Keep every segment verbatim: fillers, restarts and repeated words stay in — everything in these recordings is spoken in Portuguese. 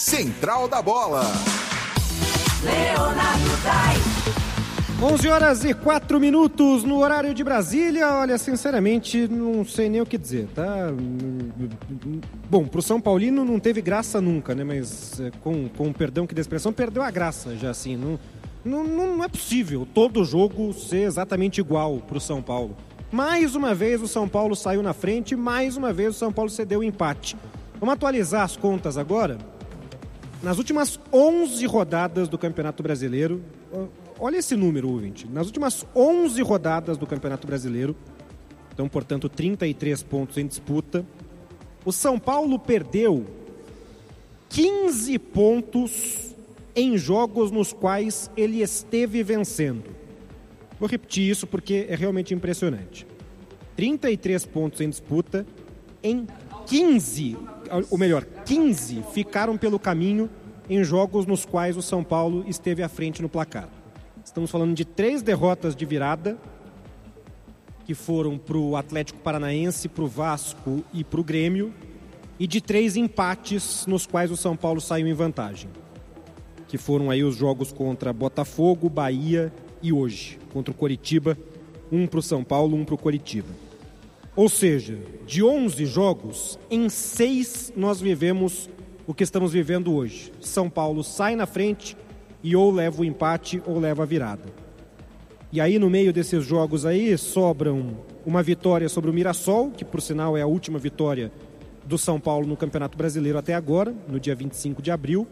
Central da Bola. Leonardo Dai. onze horas e quatro minutos no horário de Brasília. Olha, sinceramente, não sei nem o que dizer, tá? Bom, pro São Paulino não teve graça nunca, né? Mas com, com perdão que da expressão, perdeu a graça já assim. Não, não, não é possível todo jogo ser exatamente igual pro São Paulo. Mais uma vez o São Paulo saiu na frente, mais uma vez o São Paulo cedeu o empate. Vamos atualizar as contas agora? Nas últimas onze rodadas do Campeonato Brasileiro, olha esse número, ouvinte. Nas últimas onze rodadas do Campeonato Brasileiro, então, portanto, trinta e três pontos em disputa, o São Paulo perdeu quinze pontos em jogos nos quais ele esteve vencendo. Vou repetir isso porque é realmente impressionante. trinta e três pontos em disputa, em quinze, ou melhor, quinze ficaram pelo caminho em jogos nos quais o São Paulo esteve à frente no placar. Estamos falando de três derrotas de virada, que foram para o Atlético Paranaense, para o Vasco e para o Grêmio, e de três empates nos quais o São Paulo saiu em vantagem, que foram aí os jogos contra Botafogo, Bahia e hoje, contra o Coritiba, um para o São Paulo, um para o Coritiba. Ou seja, de onze jogos, em seis nós vivemos o que estamos vivendo hoje. São Paulo sai na frente e ou leva o empate ou leva a virada. E aí no meio desses jogos aí sobram uma vitória sobre o Mirassol, que por sinal é a última vitória do São Paulo no Campeonato Brasileiro até agora, no dia vinte e cinco de abril.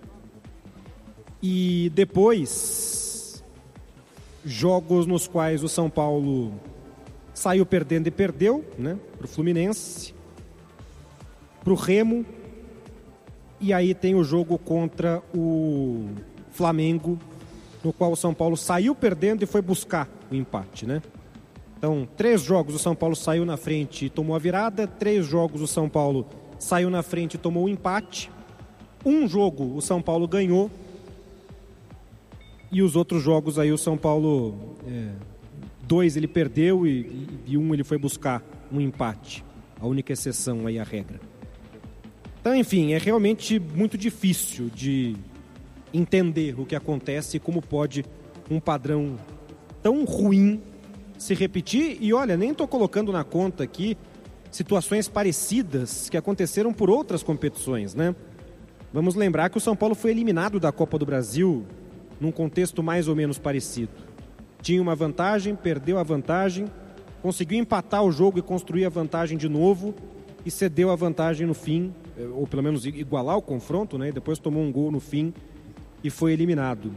E depois, jogos nos quais o São Paulo saiu perdendo e perdeu, né? Para o Fluminense, para o Remo, e aí tem o jogo contra o Flamengo, no qual o São Paulo saiu perdendo e foi buscar o empate, né? Então, três jogos o São Paulo saiu na frente e tomou a virada, três jogos o São Paulo saiu na frente e tomou o empate, um jogo o São Paulo ganhou, e os outros jogos aí o São Paulo, é, dois ele perdeu e, e, e um ele foi buscar um empate. A única exceção aí à regra. Então, enfim, é realmente muito difícil de entender o que acontece e como pode um padrão tão ruim se repetir. E olha, nem estou colocando na conta aqui situações parecidas que aconteceram por outras competições, né? Vamos lembrar que o São Paulo foi eliminado da Copa do Brasil num contexto mais ou menos parecido. Tinha uma vantagem, perdeu a vantagem, conseguiu empatar o jogo e construir a vantagem de novo e cedeu a vantagem no fim, ou pelo menos igualar o confronto, né? E depois tomou um gol no fim e foi eliminado.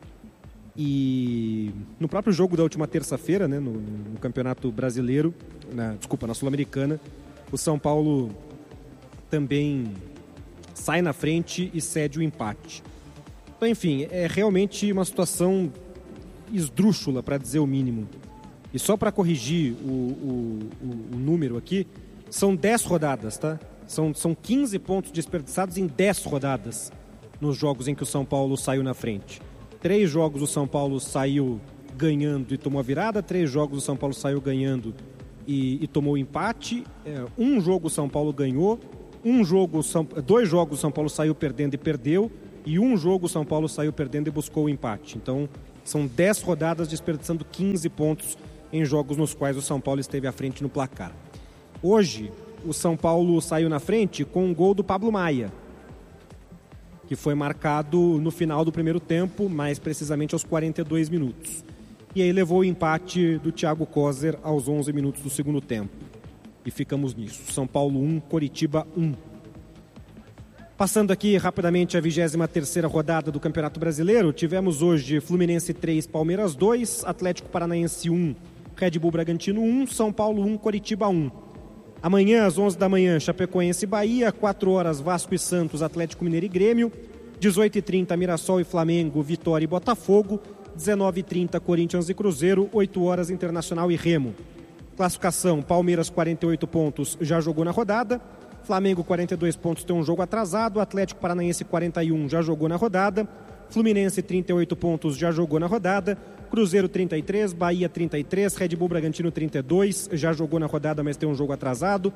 E no próprio jogo da última terça-feira, né, no, no Campeonato Brasileiro, na, desculpa, na Sul-Americana, o São Paulo também sai na frente e cede o empate. Então, enfim, é realmente uma situação esdrúxula, para dizer o mínimo. E só para corrigir o, o, o, o número aqui, são dez rodadas, tá? São, são quinze pontos desperdiçados em dez rodadas nos jogos em que o São Paulo saiu na frente. Três jogos o São Paulo saiu ganhando e tomou a virada, três jogos o São Paulo saiu ganhando e, e tomou o empate, é, um jogo o São Paulo ganhou, um jogo, São, dois jogos o São Paulo saiu perdendo e perdeu, e um jogo o São Paulo saiu perdendo e buscou o empate. Então, são dez rodadas desperdiçando quinze pontos em jogos nos quais o São Paulo esteve à frente no placar. Hoje, o São Paulo saiu na frente com um gol do Pablo Maia, que foi marcado no final do primeiro tempo, mais precisamente aos quarenta e dois minutos. E aí levou o empate do Thiago Kozer aos onze minutos do segundo tempo. E ficamos nisso. São Paulo um, Coritiba um. Passando aqui rapidamente a vigésima terceira rodada do Campeonato Brasileiro, tivemos hoje Fluminense três, Palmeiras dois, Atlético Paranaense um, Red Bull Bragantino um, São Paulo um, Coritiba um. Amanhã, às onze da manhã, Chapecoense e Bahia, quatro horas, Vasco e Santos, Atlético Mineiro e Grêmio, dezoito e trinta, Mirassol e Flamengo, Vitória e Botafogo, dezenove e trinta, Corinthians e Cruzeiro, oito horas, Internacional e Remo. Classificação, Palmeiras quarenta e oito pontos, já jogou na rodada, Flamengo quarenta e dois pontos, tem um jogo atrasado, Atlético Paranaense quarenta e um, já jogou na rodada, Fluminense trinta e oito pontos, já jogou na rodada, Cruzeiro trinta e três, Bahia trinta e três, Red Bull Bragantino trinta e dois, já jogou na rodada, mas tem um jogo atrasado,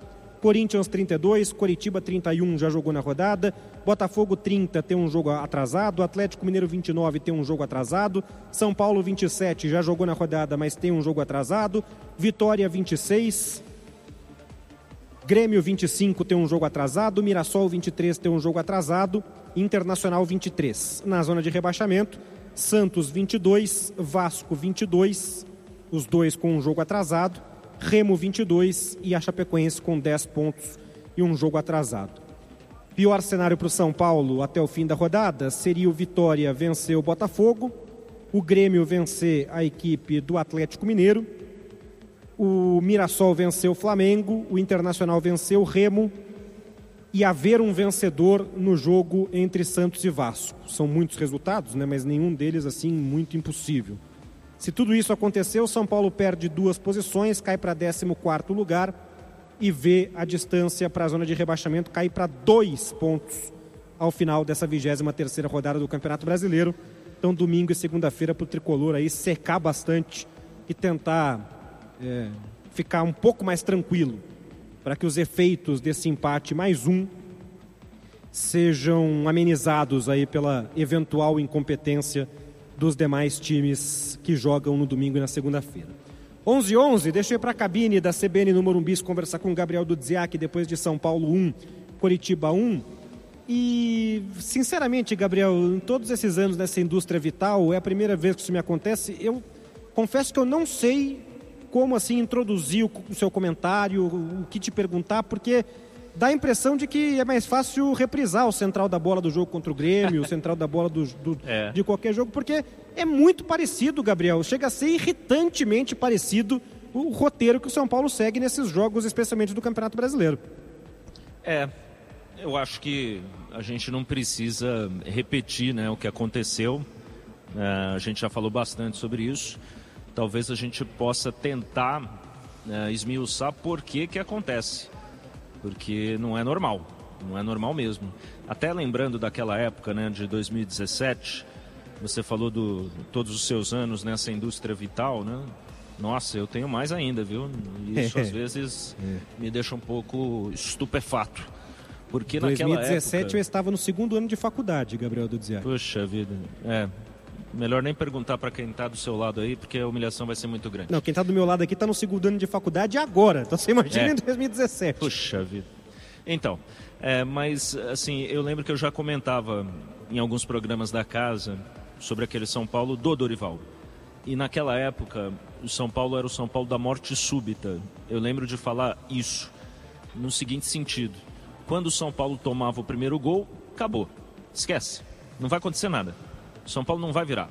Corinthians trinta e dois, Coritiba trinta e um, já jogou na rodada. Botafogo trinta, tem um jogo atrasado. Atlético Mineiro vinte e nove, tem um jogo atrasado. São Paulo vinte e sete, já jogou na rodada, mas tem um jogo atrasado. Vitória vinte e seis. Grêmio vinte e cinco, tem um jogo atrasado. Mirassol vinte e três, tem um jogo atrasado. Internacional vinte e três. Na zona de rebaixamento, Santos vinte e dois, Vasco vinte e dois, os dois com um jogo atrasado. Remo vinte e dois e a Chapecoense com dez pontos e um jogo atrasado. Pior cenário para o São Paulo até o fim da rodada seria o Vitória vencer o Botafogo, o Grêmio vencer a equipe do Atlético Mineiro, o Mirassol vencer o Flamengo, o Internacional vencer o Remo e haver um vencedor no jogo entre Santos e Vasco. São muitos resultados, né? Mas nenhum deles assim muito impossível. Se tudo isso acontecer, o São Paulo perde duas posições, cai para décimo quarto lugar e vê a distância para a zona de rebaixamento cair para dois pontos ao final dessa vigésima terceira rodada do Campeonato Brasileiro. Então, domingo e segunda-feira para o Tricolor aí secar bastante e tentar é, ficar um pouco mais tranquilo para que os efeitos desse empate mais um sejam amenizados aí pela eventual incompetência dos demais times que jogam no domingo e na segunda-feira. onze e onze, deixa eu ir para a cabine da C B N no Morumbi conversar com o Gabriel Dudziak depois de São Paulo um, Coritiba um. E, sinceramente, Gabriel, em todos esses anos nessa indústria vital, é a primeira vez que isso me acontece. Eu confesso que eu não sei como assim introduzir o, o seu comentário, o, o que te perguntar, porque dá a impressão de que é mais fácil reprisar o central da bola do jogo contra o Grêmio, o central da bola do, do, é. de qualquer jogo, porque é muito parecido, Gabriel. Chega a ser irritantemente parecido o roteiro que o São Paulo segue nesses jogos, especialmente do Campeonato Brasileiro. É, eu acho que a gente não precisa repetir, né, o que aconteceu. É, a gente já falou bastante sobre isso. Talvez a gente possa tentar é, esmiuçar por que que acontece. Porque não é normal, não é normal mesmo. Até lembrando daquela época, né, de dois mil e dezessete, você falou de todos os seus anos nessa indústria vital, né? Nossa, eu tenho mais ainda, viu? Isso às vezes me deixa um pouco estupefato. Porque naquela dois mil e dezessete época... eu estava no segundo ano de faculdade, Gabriel Dudziak. Puxa vida, é... Melhor nem perguntar para quem está do seu lado aí, porque a humilhação vai ser muito grande. Não, quem está do meu lado aqui está no segundo ano de faculdade agora. Então você imagina é. em dois mil e dezessete. Puxa vida. Então, é, mas assim, eu lembro que eu já comentava em alguns programas da casa sobre aquele São Paulo do Dorival. E naquela época, o São Paulo era o São Paulo da morte súbita. Eu lembro de falar isso no seguinte sentido. Quando o São Paulo tomava o primeiro gol, acabou. Esquece. Não vai acontecer nada. São Paulo não vai virar.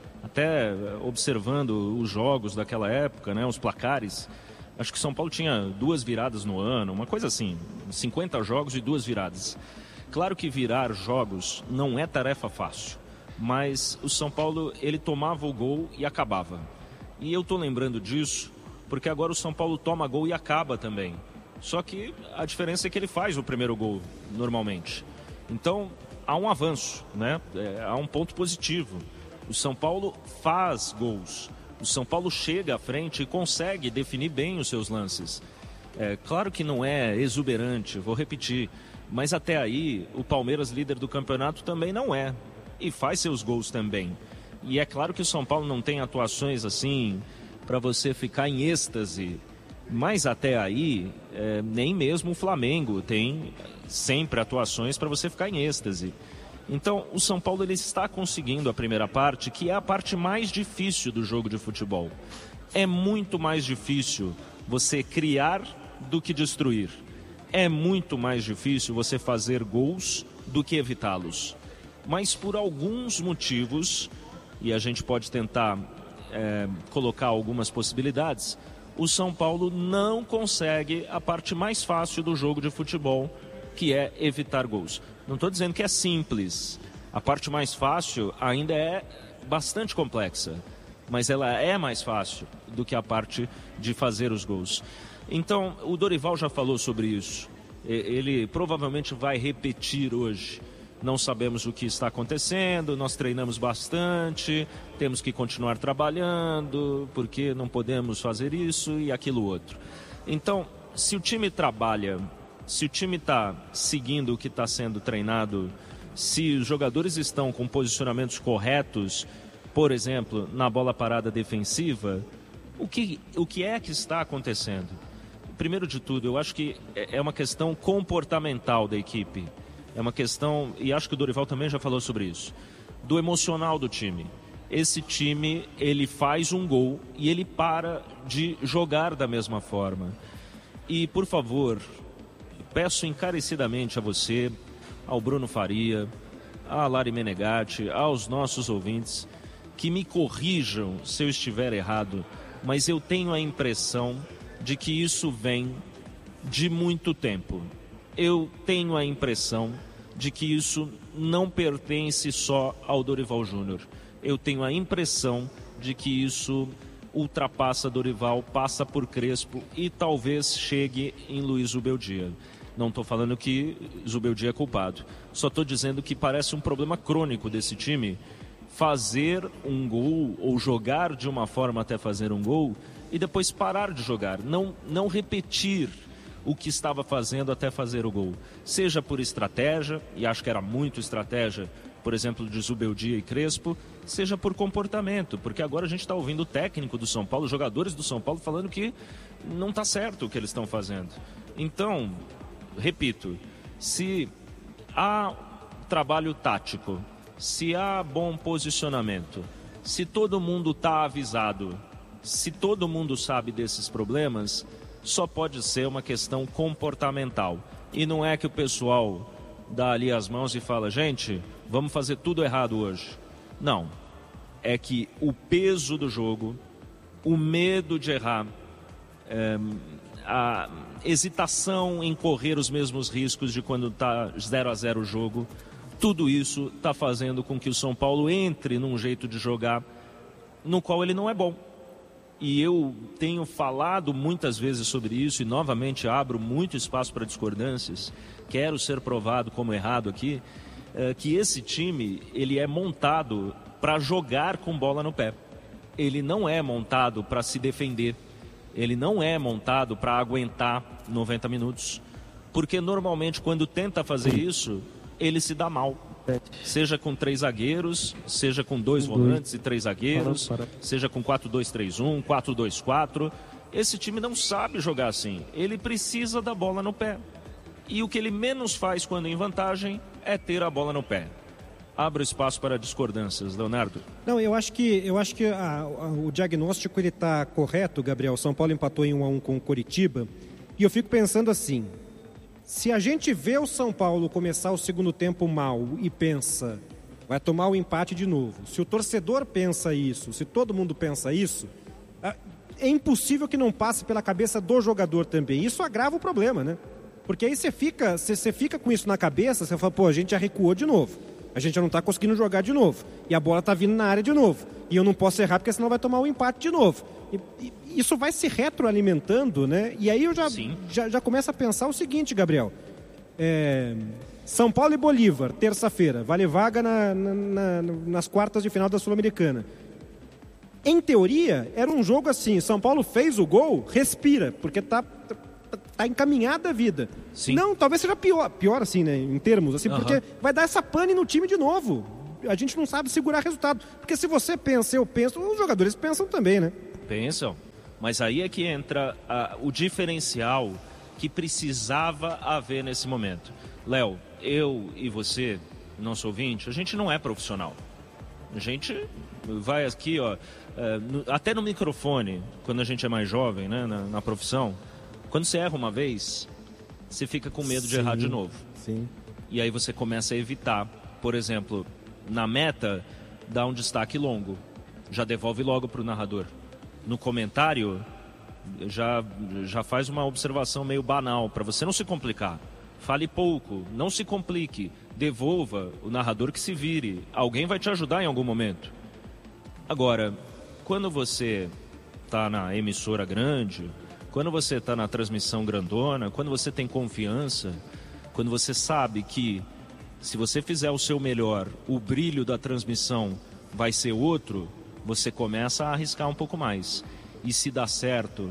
Até observando os jogos daquela época, né, os placares, acho que São Paulo tinha duas viradas no ano, uma coisa assim, cinquenta jogos e duas viradas. Claro que virar jogos não é tarefa fácil, mas o São Paulo, ele tomava o gol e acabava. E eu estou lembrando disso porque agora o São Paulo toma gol e acaba também. Só que a diferença é que ele faz o primeiro gol normalmente. Então há um avanço, né? É, há um ponto positivo. O São Paulo faz gols. O São Paulo chega à frente e consegue definir bem os seus lances. É, claro que não é exuberante, vou repetir, mas até aí o Palmeiras, líder do campeonato, também não é. E faz seus gols também. E é claro que o São Paulo não tem atuações assim para você ficar em êxtase. Mas até aí, é, nem mesmo o Flamengo tem sempre atuações para você ficar em êxtase. Então, o São Paulo ele está conseguindo a primeira parte, que é a parte mais difícil do jogo de futebol. É muito mais difícil você criar do que destruir. É muito mais difícil você fazer gols do que evitá-los. Mas por alguns motivos, e a gente pode tentar é, colocar algumas possibilidades, o São Paulo não consegue a parte mais fácil do jogo de futebol, que é evitar gols. Não estou dizendo que é simples. A parte mais fácil ainda é bastante complexa, mas ela é mais fácil do que a parte de fazer os gols. Então, o Dorival já falou sobre isso. Ele provavelmente vai repetir hoje. Não sabemos o que está acontecendo, nós treinamos bastante, temos que continuar trabalhando, porque não podemos fazer isso e aquilo outro. Então, se o time trabalha Se o time está seguindo o que está sendo treinado, se os jogadores estão com posicionamentos corretos, por exemplo, na bola parada defensiva, o que, o que é que está acontecendo? Primeiro de tudo, eu acho que é uma questão comportamental da equipe. É uma questão, e acho que o Dorival também já falou sobre isso, do emocional do time. Esse time, ele faz um gol e ele para de jogar da mesma forma. E, por favor, peço encarecidamente a você, ao Bruno Faria, a Lari Menegatti, aos nossos ouvintes, que me corrijam se eu estiver errado, mas eu tenho a impressão de que isso vem de muito tempo. Eu tenho a impressão de que isso não pertence só ao Dorival Júnior. Eu tenho a impressão de que isso ultrapassa Dorival, passa por Crespo e talvez chegue em Luiz Zubeldia. Não estou falando que Zubeldia é culpado. Só estou dizendo que parece um problema crônico desse time fazer um gol ou jogar de uma forma até fazer um gol e depois parar de jogar. Não, não repetir o que estava fazendo até fazer o gol. Seja por estratégia, e acho que era muito estratégia, por exemplo, de Zubeldia e Crespo, seja por comportamento, porque agora a gente está ouvindo o técnico do São Paulo, os jogadores do São Paulo falando que não está certo o que eles estão fazendo. Então, repito, se há trabalho tático, se há bom posicionamento, se todo mundo está avisado, se todo mundo sabe desses problemas, só pode ser uma questão comportamental. E não é que o pessoal dá ali as mãos e fala, gente, vamos fazer tudo errado hoje. Não. É que o peso do jogo, o medo de errar, é, a hesitação em correr os mesmos riscos de quando está zero a zero o jogo, tudo isso está fazendo com que o São Paulo entre num jeito de jogar no qual ele não é bom. E eu tenho falado muitas vezes sobre isso e novamente abro muito espaço para discordâncias. Quero ser provado como errado aqui, é, que esse time ele é montado para jogar com bola no pé. Ele não é montado para se defender. Ele não é montado para aguentar noventa minutos. Porque normalmente quando tenta fazer isso, ele se dá mal. Seja com três zagueiros, seja com dois volantes e três zagueiros, seja com quatro dois três um, quatro dois quatro. Esse time não sabe jogar assim. Ele precisa da bola no pé. E o que ele menos faz quando em vantagem é ter a bola no pé. Abro espaço para discordâncias, Leonardo. Não, eu acho que, eu acho que a, a, o diagnóstico ele está correto, Gabriel. São Paulo empatou em um a um com o Coritiba. E eu fico pensando assim, se a gente vê o São Paulo começar o segundo tempo mal e pensa, vai tomar o empate de novo. Se o torcedor pensa isso, se todo mundo pensa isso, é impossível que não passe pela cabeça do jogador também. Isso agrava o problema, né? Porque aí você fica, você, você fica com isso na cabeça, você fala, pô, a gente já recuou de novo. A gente já não está conseguindo jogar de novo. E a bola está vindo na área de novo. E eu não posso errar porque senão vai tomar um empate de novo. E, e, isso vai se retroalimentando, né? E aí eu já, já, já começo a pensar o seguinte, Gabriel. É, São Paulo e Bolívar, terça-feira. Vale vaga na, na, na, nas quartas de final da Sul-Americana. Em teoria, era um jogo assim. São Paulo fez o gol, respira. Porque está... Está encaminhada a vida. Sim. Não, talvez seja pior, pior assim, né, em termos, assim, uhum. Porque vai dar essa pane no time de novo. A gente não sabe segurar resultado. Porque se você pensa, eu penso, os jogadores pensam também, né? Pensam. Mas aí é que entra a, o diferencial que precisava haver nesse momento. Léo, eu e você, nosso ouvinte, a gente não é profissional. A gente vai aqui, ó, é, no, até no microfone, quando a gente é mais jovem, né, na, na profissão. Quando você erra uma vez, você fica com medo de sim, errar de novo. Sim. E aí você começa a evitar. Por exemplo, na meta, dá um destaque longo. Já devolve logo para o narrador. No comentário, já, já faz uma observação meio banal, para você não se complicar. Fale pouco, não se complique. Devolva o narrador que se vire. Alguém vai te ajudar em algum momento. Agora, quando você está na emissora grande... Quando você está na transmissão grandona, quando você tem confiança, quando você sabe que se você fizer o seu melhor, o brilho da transmissão vai ser outro, você começa a arriscar um pouco mais. E se dá certo,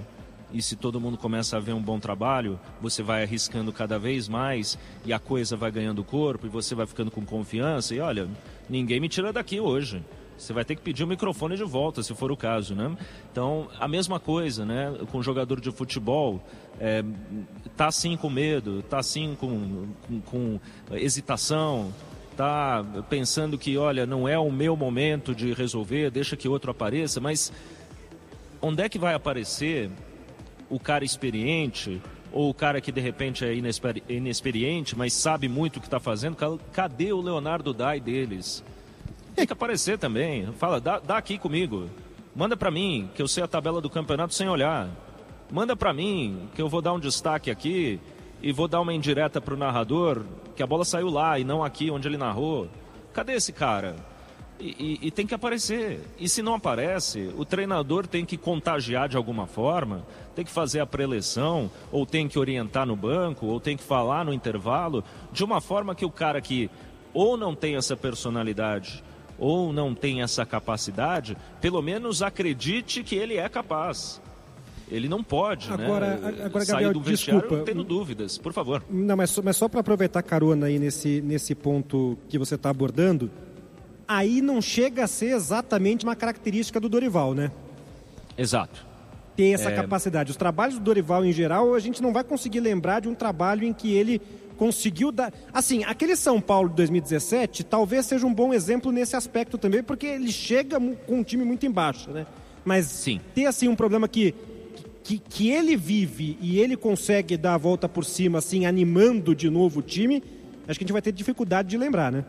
e se todo mundo começa a ver um bom trabalho, você vai arriscando cada vez mais e a coisa vai ganhando corpo e você vai ficando com confiança e olha, ninguém me tira daqui hoje. Você vai ter que pedir o microfone de volta, se for o caso, né? Então, a mesma coisa, né? Com o jogador de futebol, é, tá sim com medo, tá sim com, com, com hesitação, tá pensando que, olha, não é o meu momento de resolver, deixa que outro apareça, mas onde é que vai aparecer o cara experiente ou o cara que de repente é inexperi- inexperiente, mas sabe muito o que está fazendo? Cadê o Leonardo Dai deles? Tem que aparecer também. Fala, dá, dá aqui comigo. Manda para mim, que eu sei a tabela do campeonato sem olhar. Manda para mim, que eu vou dar um destaque aqui e vou dar uma indireta pro narrador, que a bola saiu lá e não aqui onde ele narrou. Cadê esse cara? E, e, e tem que aparecer. E se não aparece, o treinador tem que contagiar de alguma forma, tem que fazer a preleção, ou tem que orientar no banco, ou tem que falar no intervalo, de uma forma que o cara que ou não tem essa personalidade ou não tem essa capacidade, pelo menos acredite que ele é capaz. Ele não pode, agora, né? Agora, sair Gabriel, do vestiário desculpa, tendo dúvidas, por favor. Não, mas só, mas só para aproveitar carona aí nesse, nesse ponto que você está abordando, aí não chega a ser exatamente uma característica do Dorival, né? Exato. Ter essa é... capacidade. Os trabalhos do Dorival, em geral, a gente não vai conseguir lembrar de um trabalho em que ele conseguiu dar... Assim, aquele São Paulo de dois mil e dezessete talvez seja um bom exemplo nesse aspecto também, porque ele chega com um time muito embaixo, né? Mas Sim. ter, assim, um problema que, que, que ele vive e ele consegue dar a volta por cima, assim, animando de novo o time, acho que a gente vai ter dificuldade de lembrar, né?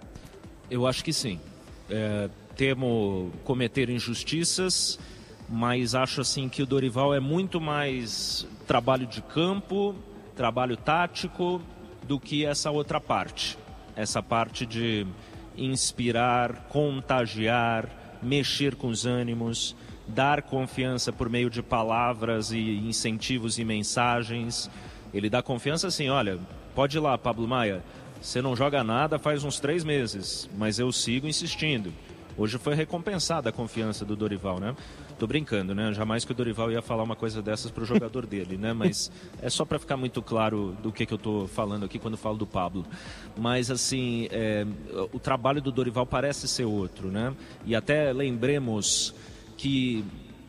Eu acho que sim. É, temo cometer injustiças, mas acho assim que o Dorival é muito mais trabalho de campo, trabalho tático, do que essa outra parte. Essa parte de inspirar, contagiar, mexer com os ânimos, dar confiança por meio de palavras e incentivos e mensagens. Ele dá confiança assim, olha, pode ir lá, Pablo Maia, você não joga nada faz uns três meses, mas eu sigo insistindo. Hoje foi recompensada a confiança do Dorival, né? Tô brincando, né? Jamais que o Dorival ia falar uma coisa dessas pro jogador dele, né? Mas é só para ficar muito claro do que, que eu tô falando aqui quando falo do Pablo. Mas, assim, é, o trabalho do Dorival parece ser outro, né? E até lembremos que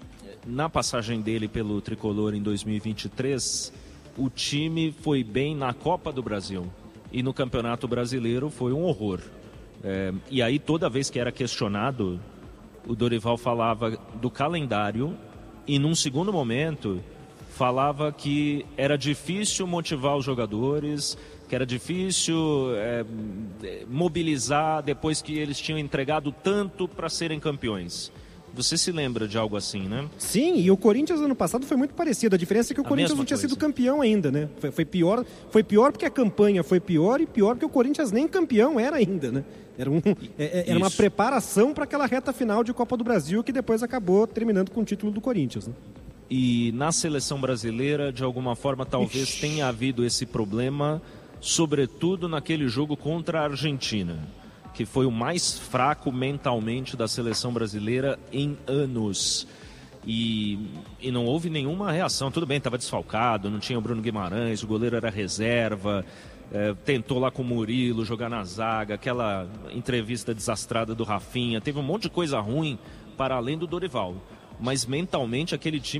na passagem dele pelo Tricolor em dois mil e vinte e três, o time foi bem na Copa do Brasil. E no Campeonato Brasileiro foi um horror. É, e aí toda vez que era questionado, o Dorival falava do calendário e num segundo momento falava que era difícil motivar os jogadores, que era difícil é, mobilizar depois que eles tinham entregado tanto para serem campeões. Você se lembra de algo assim, né? Sim, e o Corinthians ano passado foi muito parecido. A diferença é que o A Corinthians não tinha coisa. sido campeão ainda, né? Foi, foi pior, foi pior porque a campanha foi pior e pior porque o Corinthians nem campeão era ainda, né? Era, um, é, era uma preparação para aquela reta final de Copa do Brasil que depois acabou terminando com o título do Corinthians, né? E na seleção brasileira, de alguma forma, talvez Ixi. tenha havido esse problema, sobretudo naquele jogo contra a Argentina, que foi o mais fraco mentalmente da seleção brasileira em anos. E, e não houve nenhuma reação. Tudo bem, estava desfalcado, não tinha o Bruno Guimarães, o goleiro era reserva, é, tentou lá com o Murilo jogar na zaga, aquela entrevista desastrada do Rafinha, teve um monte de coisa ruim para além do Dorival. Mas mentalmente aquele time